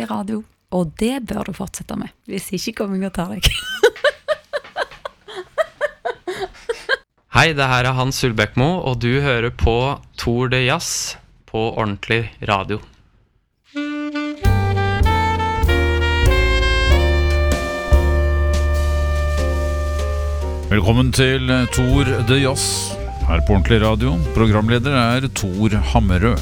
ordentlig radio. Og det bør du fortsette med, hvis ikke kommer jeg og tar deg. Hei, det her Hans Sulbekmo, og du hører på Tour de Jazz på ordentlig radio. Velkommen til Tour de Jazz, her på ordentlig radio. Programleder Tor Hammerød.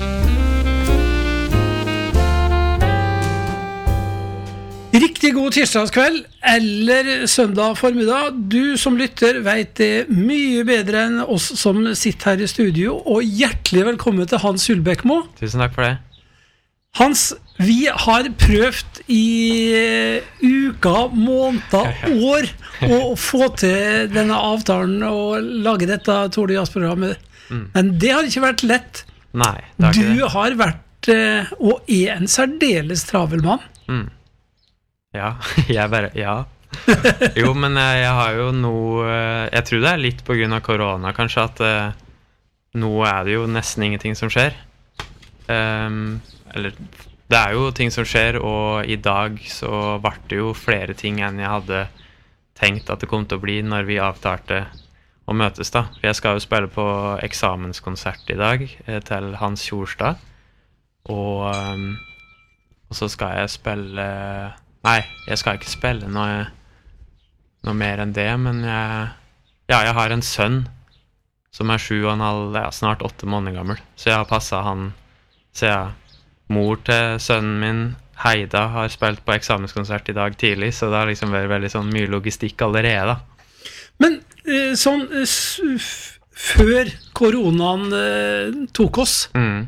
Riktig god tirsdagskveld eller søndag formiddag. Du som lytter vet det mye bedre enn oss som sitter her i studio, og hjertelig velkommen til Hans Sulbekmo. Tusen takk for det. Hans, vi har prøvd i uker, måneder, år å få til denne avtalen og lage dette Tour de Jazz-programmet. Men det har ikke vært lett. Nei, det har ikke det. Du har vært og en særdeles travel mann. Ja, ja. Jo, men jeg har jo noe, jeg tror det litt på grunn av korona, kanskje, at nå det jo nesten ingenting som skjer. Eller, det jo ting som skjer, og i dag så ble det jo flere ting enn jeg hadde tenkt at det kom til å bli når vi avtalte å møtes da. For jeg skal jo spille på eksamenskonsert i dag til Hans Kjorstad, og så skal jeg spille... Nei, jeg skal ikke spille noe mer enn det, men jeg har en sønn som 7,5, snart 8 måneder gammel, så jeg har passet han siden mor til sønnen min, Heida, har spilt på eksamenskonsert i dag tidlig, så det har liksom vært veldig sånn mye logistikk allerede da. Men sånn før koronaen tok oss,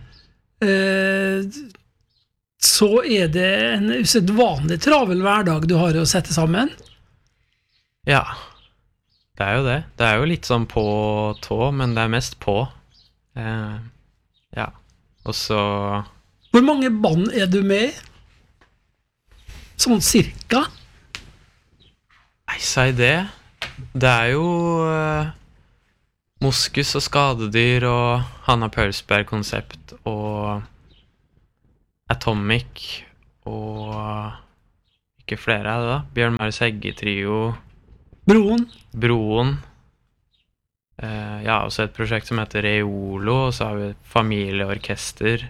så det en usedvanlig travel hverdag du har å sette sammen? Ja, det jo det. Det jo litt sånn på tå, men det mest på. Ja, og så... Hvor mange band du med i? Sånn cirka? Nei, si det. Det jo Moskus og Skadedyr og Hanna Pølsberg-konsept og... Atomic og ikke flere det da. Bjørn Marius Hegge-trio. Broen. Ja, og så et prosjekt som heter Reolo, og så har vi familieorkester.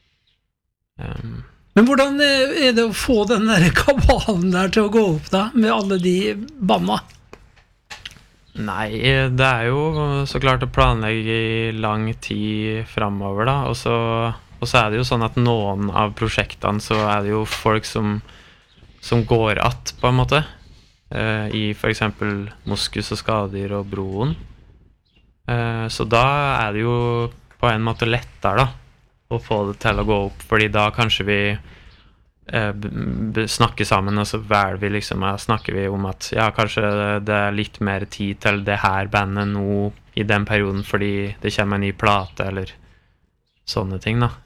Men hvordan det å få den der kabalen der til å gå opp da, med alle de banda? Nei, det jo så klart å planlegge i lang tid fremover da, og så det jo sånn at noen av prosjektene så det jo folk som går att på en måte i for eksempel Moskus og Skadedyr og Broen, så da det jo på en måte lettere da å få det til å gå opp, fordi da kanskje vi snakker sammen, og så vi liksom, snakker vi om at ja, kanskje det litt mer tid til det her bandet nå i den perioden, fordi det kommer en ny plate eller sånne ting da.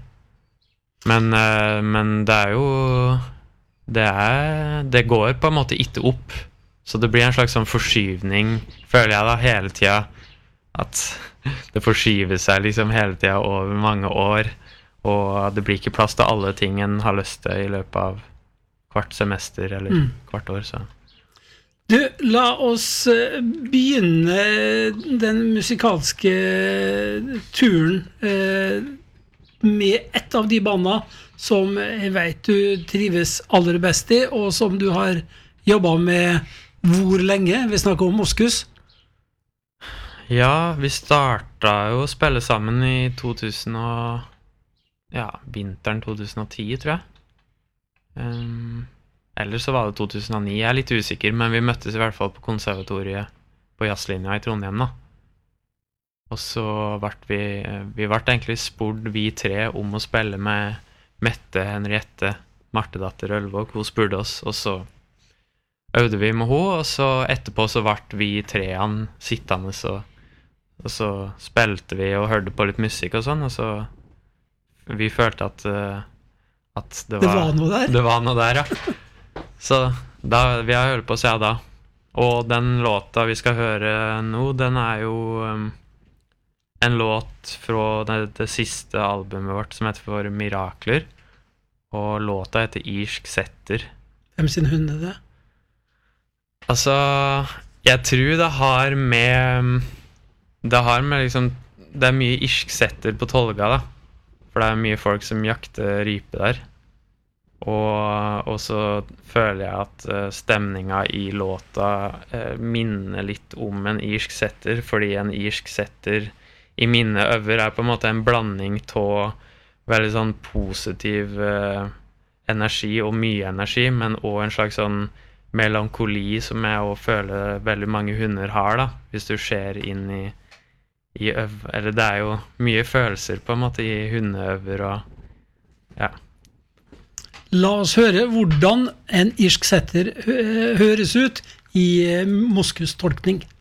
Men det jo det går på en måte ikke opp, så det blir en slags sånn forskyvning, føler jeg da, hele tiden, at det forskyver seg liksom hele tiden over mange år, og det blir ikke plass til alle ting en har lyst til i løpet av hvert semester eller hvert år, så Du, la oss begynne den musikalske turen med et av de bandene som jeg vet du trives aller best i, og som du har jobbet med hvor lenge? Vi snakker om Moskus. Ja, vi startet jo å spille sammen i 2000 og... Ja, vinteren 2010, tror jeg. Eller så var det 2009, jeg litt usikker, men vi møttes i hvert fall på konservatoriet på jazzlinja i Trondheim da. Og så ble vi ble egentlig spurt vi tre om å spille med Mette, Henriette, Martedatter Ølvåg. Hun spurte oss, og så øvde vi med henne, og så etterpå så ble vi treene sittende, og så spilte vi og hørte på litt musikk og sånn, og så vi følte at det var noe der. Det var noe der, ja. Så da, vi har hørt på siden da. Og den låta vi skal høre nå, den jo en låt fra det siste albumet vårt som heter for Mirakler. og låta heter Irsk Setter. Hvem sin hund det? Altså, jeg tror det har med liksom, det er mye irsk setter på Tolga da, for det er mye folk som jakter rype der, og så føler jeg at stemninga i låta minner litt om en irsk setter, fordi en irsk setter i mine øver på en måte en blanding av veldig sånn positiv energi og mye energi, men også en slags sånn melankoli som jeg også føler veldig mange hunder har da, hvis du ser inn i eller det er jo mye følelser på en måte i hundeøver og ja. La oss høre hvordan en irsk setter høres ut i Moskus tolkning.